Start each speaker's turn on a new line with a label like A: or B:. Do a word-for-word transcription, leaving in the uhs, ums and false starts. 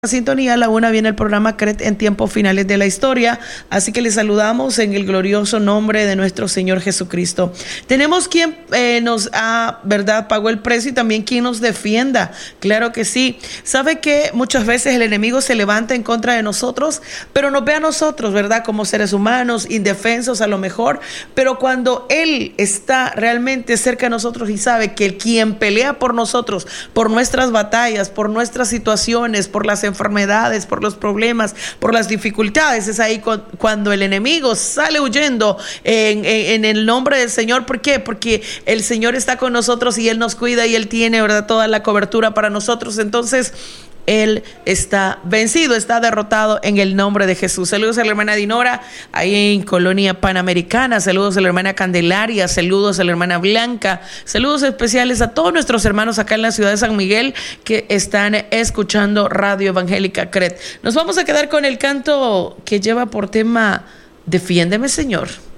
A: Sintonía, a la una viene el programa C R E T en tiempos finales de la historia, así que les saludamos en el glorioso nombre de nuestro Señor Jesucristo. Tenemos quien eh, nos ha, verdad, pagó el precio y también quien nos defienda, claro que sí. Sabe que muchas veces el enemigo se levanta en contra de nosotros, pero nos ve a nosotros, verdad, como seres humanos, indefensos a lo mejor, pero cuando Él está realmente cerca de nosotros y sabe que quien pelea por nosotros, por nuestras batallas, por nuestras situaciones, por las enfermedades, por los problemas, por las dificultades, es ahí cu- cuando el enemigo sale huyendo en, en, en el nombre del Señor. ¿Por qué? Porque el Señor está con nosotros y Él nos cuida y Él tiene, ¿verdad?, toda la cobertura para nosotros. Entonces Él está vencido, está derrotado en el nombre de Jesús. Saludos a la hermana Dinora, ahí en Colonia Panamericana. Saludos a la hermana Candelaria. Saludos a la hermana Blanca. Saludos especiales a todos nuestros hermanos acá en la ciudad de San Miguel que están escuchando Radio Evangélica C R E T. Nos vamos a quedar con el canto que lleva por tema Defiéndeme, Señor.